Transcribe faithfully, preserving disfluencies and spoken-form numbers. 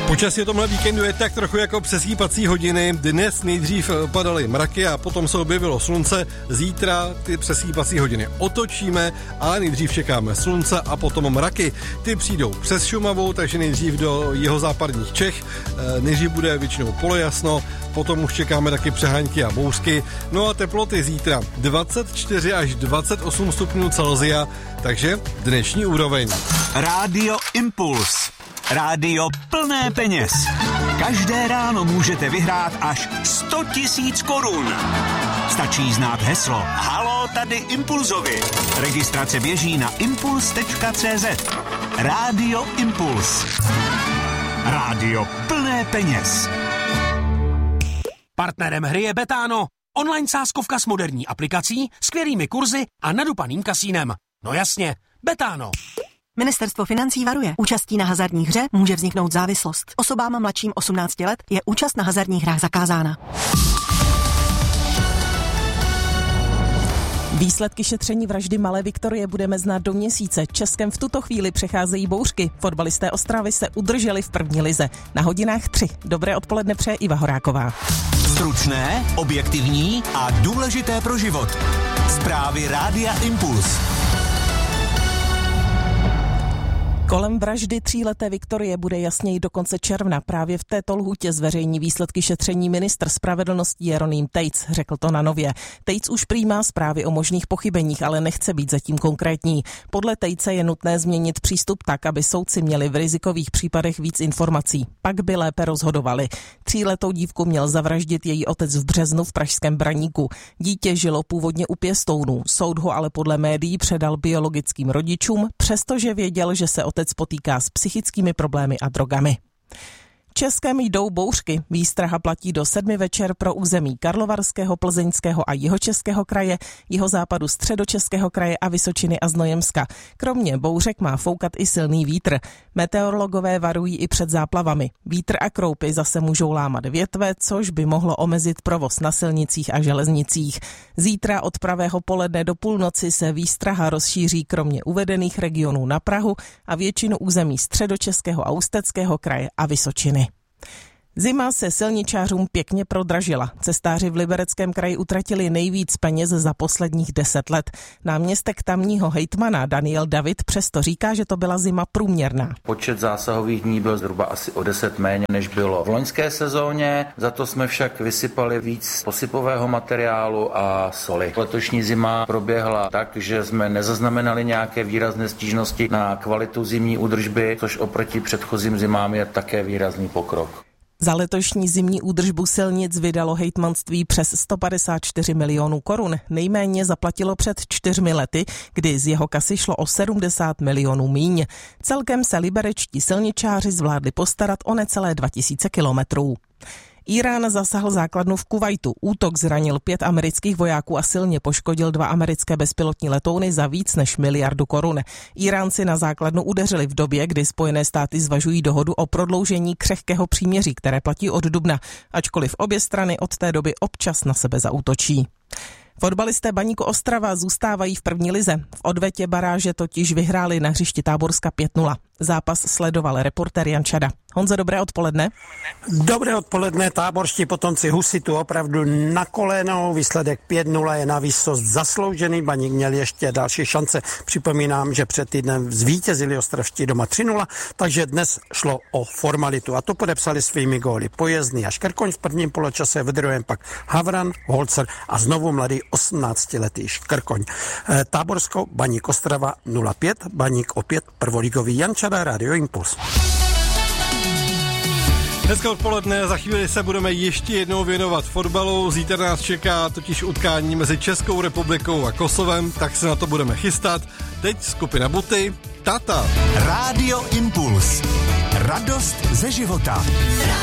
Počasí o tomhle víkendu je tak trochu jako přesýpací hodiny. Dnes nejdřív padaly mraky a potom se objevilo slunce. Zítra ty přesýpací hodiny otočíme, ale nejdřív čekáme slunce a potom mraky. Ty přijdou přes Šumavu, takže nejdřív do jihozápadních Čech. Nejdřív bude většinou polojasno, potom už čekáme taky přehánky a bouřky. No a teploty zítra dvacet čtyři až dvacet osm stupňů Celsia, takže dnešní úroveň. Rádio Impuls. Rádio plné peněz. Každé ráno můžete vyhrát až sto tisíc korun. Stačí znát heslo Haló, tady Impulzovi. Registrace běží na impuls tečka cé zet. Rádio Impuls. Rádio plné peněz. Partnerem hry je Betano. Online sázkovka s moderní aplikací, skvělými kurzy a nadupaným kasínem. No jasně, Betano. Ministerstvo financí varuje. Účastí na hazardní hře může vzniknout závislost. Osobám mladším osmnácti let je účast na hazardních hrách zakázána. Výsledky šetření vraždy malé Viktorie budeme znát do měsíce. Českem v tuto chvíli přecházejí bouřky. Fotbalisté Ostravy se udrželi v první lize. Na hodinách tři. Dobré odpoledne přeje Iva Horáková. Stručné, objektivní a důležité pro život. Zprávy Rádia Impuls. Kolem vraždy tříleté Viktorie bude jasněji do konce června. Právě v této lhůtě zveřejní výsledky šetření ministr spravedlnosti Jeroným Tejc, řekl to na Nově. Tejc už přijímá zprávy o možných pochybeních, ale nechce být zatím konkrétní. Podle Tejce je nutné změnit přístup tak, aby soudci měli v rizikových případech víc informací. Pak by lépe rozhodovali. Tříletou dívku měl zavraždit její otec v březnu v pražském Braníku. Dítě žilo původně u pěstounů. Soud ho ale podle médií předal biologickým rodičům, přestože věděl, že se otec potýká s psychickými problémy a drogami. Českem jdou bouřky. Výstraha platí do sedmi večer pro území Karlovarského, Plzeňského a Jihočeského kraje, jihozápadu Středočeského kraje a Vysočiny a Znojemska. Kromě bouřek má foukat i silný vítr. Meteorologové varují i před záplavami. Vítr a kroupy zase můžou lámat větve, což by mohlo omezit provoz na silnicích a železnicích. Zítra od pravého poledne do půlnoci se výstraha rozšíří kromě uvedených regionů na Prahu a většinu území Středočeského a Ústeckého kraje a Vysočiny. Zima se silničářům pěkně prodražila. Cestáři v Libereckém kraji utratili nejvíc peněz za posledních deset let. Náměstek tamního hejtmana Daniel David přesto říká, že to byla zima průměrná. Počet zásahových dní byl zhruba asi o deset méně, než bylo v loňské sezóně. Za to jsme však vysypali víc posypového materiálu a soli. Letošní zima proběhla tak, že jsme nezaznamenali nějaké výrazné stížnosti na kvalitu zimní údržby, což oproti předchozím zimám je také výrazný pokrok. Za letošní zimní údržbu silnic vydalo hejtmanství přes sto padesát čtyři milionů korun. Nejméně zaplatilo před čtyřmi lety, kdy z jeho kasy šlo o sedmdesát milionů míň. Celkem se liberečtí silničáři zvládli postarat o necelé dva tisíce kilometrů. Irán zasahl základnu v Kuvajtu. Útok zranil pět amerických vojáků a silně poškodil dva americké bezpilotní letouny za víc než miliardu korun. Iránci na základnu udeřili v době, kdy Spojené státy zvažují dohodu o prodloužení křehkého příměří, které platí od dubna, ačkoliv obě strany od té doby občas na sebe zaútočí. Fotbalisté Baníku Ostrava zůstávají v první lize. V odvetě baráže totiž vyhráli na hřišti Táborska pět nula. Zápas sledoval reportér Jan Čada. Honzo, dobré odpoledne. Dobré odpoledne, táborští potomci Husitu opravdu na kolenou. Výsledek pět nula je na výsost zasloužený. Baník měl ještě další šance. Připomínám, že před týdnem zvítězili ostravští doma tři nula, takže dnes šlo o formalitu. A to podepsali svými góly Pojezdný a Škrkoň v prvním poločase, v druhém pak Havran, Holzer a znovu mladý osmnáctiletý Škrkoň. E, Táborsko, Baník Ostrava nula pět, Baník opět prvoligový. Jan Čada, Radio Impuls. Dneska odpoledne, za chvíli se budeme ještě jednou věnovat fotbalu. Zítra nás čeká totiž utkání mezi Českou republikou a Kosovem, tak se na to budeme chystat. Teď skupina Buty, Tata. Rádio Impuls. Radost ze života.